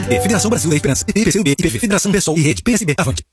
Federação Brasil da Esperança, IPCUB, IPV, Federação Pessoal e Rede PSB. Avante.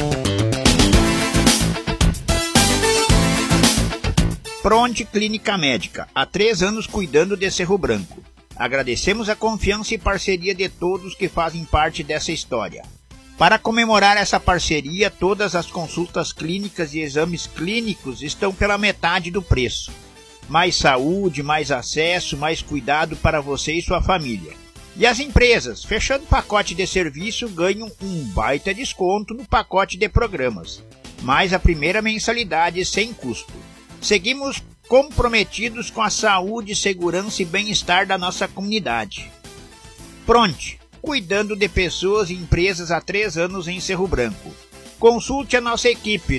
Pronte Clínica Médica, há 3 anos cuidando de Cerro Branco. Agradecemos a confiança e parceria de todos que fazem parte dessa história. Para comemorar essa parceria, todas as consultas clínicas e exames clínicos estão pela metade do preço. Mais saúde, mais acesso, mais cuidado para você e sua família. E as empresas, fechando o pacote de serviço, ganham um baita desconto no pacote de programas, mais a primeira mensalidade sem custo. Seguimos comprometidos com a saúde, segurança e bem-estar da nossa comunidade. Pronte, cuidando de pessoas e empresas há 3 anos em Cerro Branco. Consulte a nossa equipe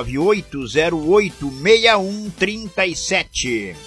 998-08-6137.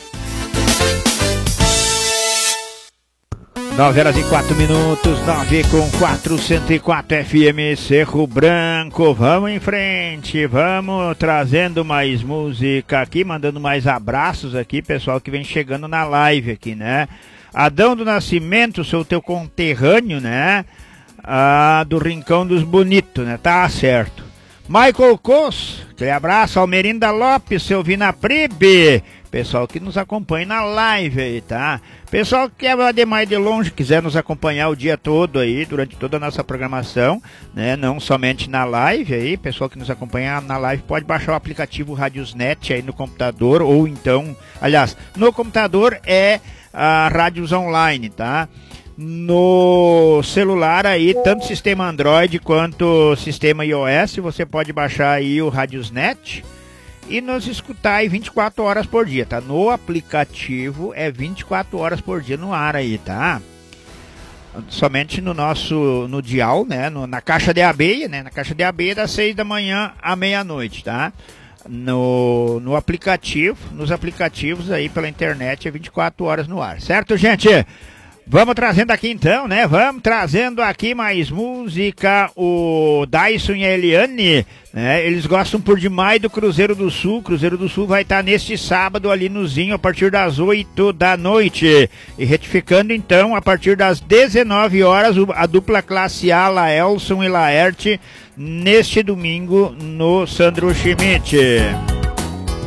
9h04, 9h04, 104 FM Cerro Branco. Vamos em frente, vamos trazendo mais música aqui, mandando mais abraços aqui, pessoal que vem chegando na live aqui, né? Adão do Nascimento, sou teu conterrâneo, né? Do Rincão dos Bonitos, né? Tá certo. Michael Cos, aquele abraço. Almerinda Lopes, seu Vina Pribe. Pessoal que nos acompanha na live aí, tá? Pessoal que é de mais de longe, quiser nos acompanhar o dia todo aí, durante toda a nossa programação, né? Não somente na live aí, pessoal que nos acompanha na live pode baixar o aplicativo Radiosnet aí no computador, ou então, aliás, no computador é a Rádios Online, tá? No celular aí, tanto sistema Android quanto sistema iOS, você pode baixar aí o Radiosnet e nos escutar aí 24 horas por dia, tá? No aplicativo é 24 horas por dia no ar aí, tá? Somente no dial, né? Na caixa de abelha, né? Na caixa de abelha das 6 da manhã à meia-noite, tá? No aplicativo, nos aplicativos aí pela internet é 24 horas no ar, certo, gente? Vamos trazendo aqui então, né? Vamos trazendo aqui mais música. O Dyson e a Eliane, né? Eles gostam por demais do Cruzeiro do Sul. Cruzeiro do Sul vai estar neste sábado ali no Zinho a partir das 8 da noite. E retificando então, a partir das 19 horas, a dupla classe A, Laelson e Laerte, neste domingo no Sandro Schmidt.